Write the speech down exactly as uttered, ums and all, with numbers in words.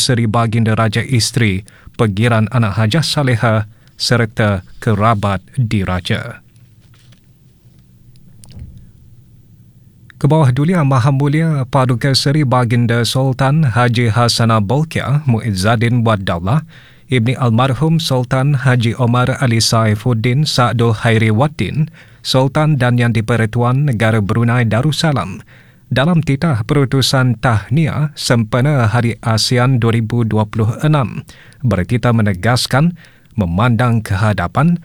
Seri Baginda Raja Isteri, Pegiran Anak Hajah Saleha serta kerabat diraja. Kebawah Dulia Maha Mulia Paduka Seri Baginda Sultan Haji Hasanah Bolkiah Muizzaddin Waddallah Ibni Almarhum Sultan Haji Omar Ali Saifuddin Sa'dul Hairi Waddin, Sultan dan Yang di-Pertuan Negara Brunei Darussalam, dalam titah perutusan tahniah sempena Hari ASEAN dua ribu dua puluh enam, bertitah menegaskan memandang kehadapan